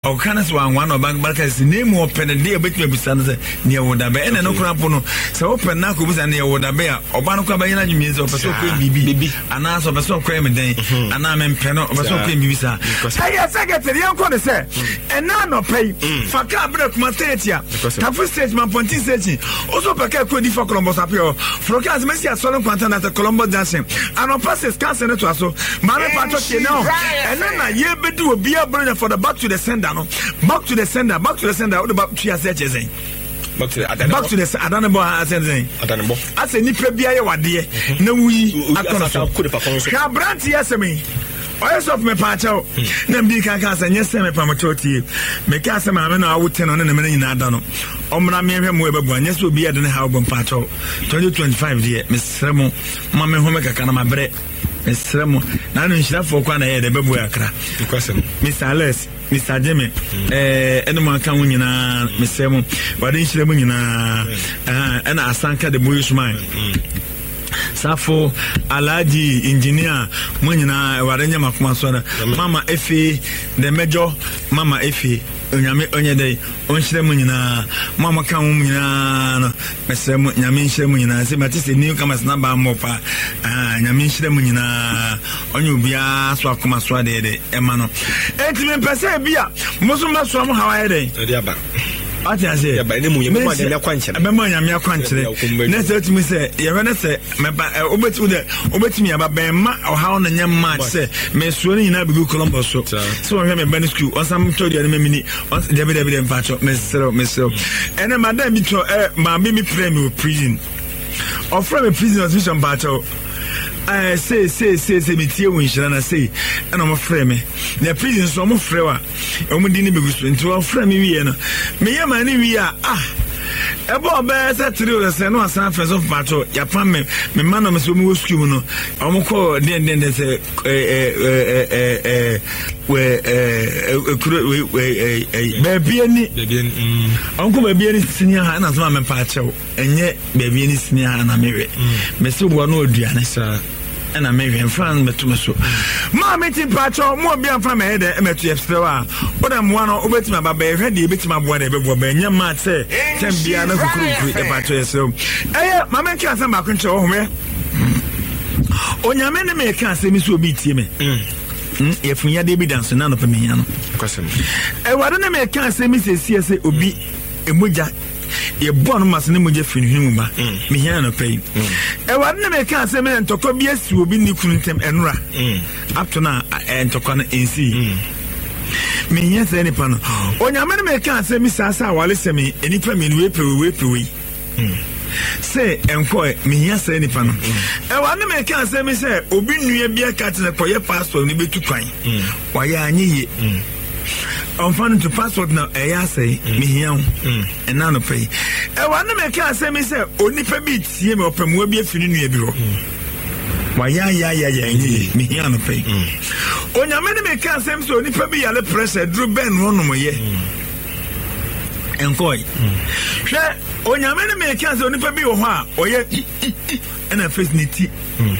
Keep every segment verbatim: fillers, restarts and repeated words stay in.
o kana so wan wan oban barka si name open dey betima bisa no say ne woda be ene no kura po no say open na ko bisa ne woda be a oban ko ba yana dwumi say opeso ko bibi ana so opeso ko em den ana me mpe no opeso ko bibi sa ayi secretary yan ko ne say ena no pay faka abra kuma tetia tafu stage man ponti stage oso paka ko di for Colombo sapio frokas mesi asolo kwanta na Colombo dancing ano passes cancer to aso mane pato ke no ena na ye bedu obi abronya for the back to the sender no back to the sender back to the sender what about three search zen back to the back to the adanebo asen adanebo ase ni pre bia ye wade na wuyi akono ko de papa so ka brand yesemi oil of me pacho na mbi kan kan sanye se me pamototi me ka se ma me na awote no na me nyina da no omra me hwe mo ebebu anye so obi ade ne ha obon pacho twenty twenty-five die me sremo ma me ho me kaka na mabre me sremo na no nhira fo kwa na ye de bebu akra kwasem Mister Alex Mister Jeme eh eno man kan nyina me sremo wade nhira mu nyina eh na asanka de boyusman Safo Alaji engineer munyina warenya makoma so na mama Efe the major mama Efe onyame onyedai onhire munyina mama kan munyina no mesem nyame nhire munyina se matise new kama snaba mopa ah nyame nhire munyina onye obia so akoma so de de ema no entime pese bia musumba so am hawaye de de aba ati ase ya ba ene mu ye mo nyame akwankyere be mo nyame akwankyere na se otimi se ye be na se me ba obeti de obetimi aba ben ma oha na nyam match se me so ni na bigu Colombo so so we me ban school on some told you me mini on de be de be mpacho me sero me sero ene madam bi to eh ma bi mi pray me prison of from a prison vision mpacho eh say say say say me tie won hira na say ena mo frɛ me na prison so mo frɛ wa o mo di ni be gusu nti o frɛ me wie no me yema ni wie a ah ebo be say three o say no asan first of patrol ya pam me me man no me so mo school no o mo ko den den den say eh eh eh eh we eh we we eh baby ani baby ani on ko baby ani senior ha na so ma me pa chew enye baby ani senior ha na me we me so bo no oduane sa ena me hwen fan metume so ma meti pacho mo bia fa me hede emetu yefsewa oda mo no obeti ma baba hwe de ebeti ma bo de bebo ba nya ma se tem bia na kukuru de pacho yeso eh ma me kan san ba kunche wo hwe onyame ne me kan se mi so obi tie me mm yefunya de bi dance na no pe me nya no kwasem e wade ne me kan se mi se sie se obi emoja ye bon masne moje finhinu ba me hia no pay e wade na me kan se me ntoko bi asi obi ni kuntem enura up to na ntoko na ensi me hia se ni pa no onyame na me kan se mi sasa wale se me enipa me we pe we pe we se enko me hia se ni pa no e wade me kan se me se obi nua bia ka te ko ye pastor ni betu kwan wa ya anyi ye on fan to passport na e ya say me hia e na no pay e wa na me ka say me say onipa bi tie me opam wa bi afini nua bi ro wa ya ya ya ya me hia no pay onyame na me ka say me say onipa bi ya le pressure dru ben no no ye enkoi hwe onyame na me ka say onipa bi wo ho a oye na face ni ti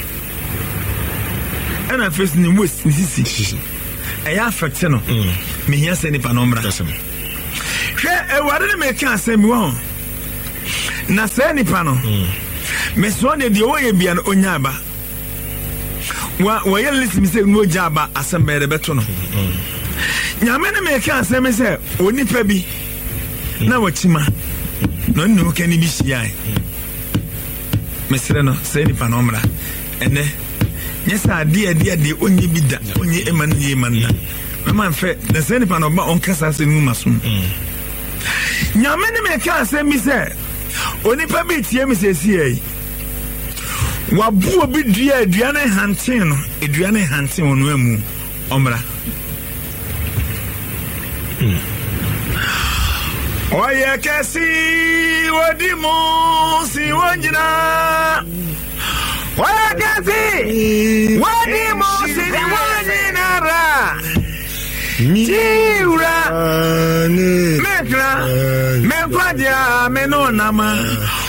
na face ni west ni sisi e ya affect no me hia se ni panombra hwe e wade ne me ka asem wo na se ni pano me so ne de wo ye bia no onya ba wa wo ye listen se no jaba asem be de beto no nyame ne me ka asem se oni pa bi na wachima no nnu ka ni bi siai me sire no se ni panombra ene nyesa dia dia de onye bi da onye emanu ye manna mama fe na se ni pa no ba on kasa se nu masum nyame ne me ka se mi se oni pa bi tie mi se si ei wa bu obi dua dua ne hantin no edua ne hantin onu amu omra oye kesi wodi mo si wonjina Wagati wadi mosi ni wani nara Tiura Mekra Mekwadia menonama